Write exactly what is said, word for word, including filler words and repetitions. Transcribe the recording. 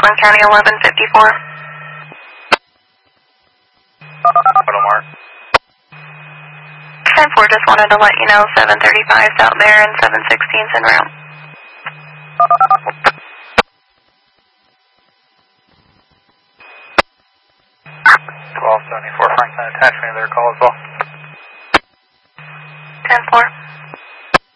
Oakland County eleven fifty-four. Photo mark. ten four, just wanted to let you know seven thirty-five's out there and seven sixteen's en route. twelve seventy-four Franklin, attach me to their call as well.